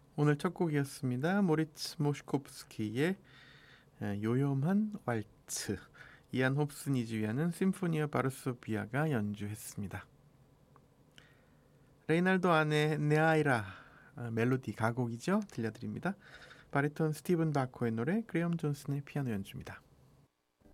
오늘 첫 곡이었습니다. 모리츠 모시코프스키의 요염한 왈츠. 이안 홉슨이 지휘하는 심포니아 바르소비아가 연주했습니다. 레이날도 안의 네아이라 멜로디 가곡이죠. 들려드립니다. 바리톤 스티븐 바코의 노래, 그레엄 존슨의 피아노 연주입니다.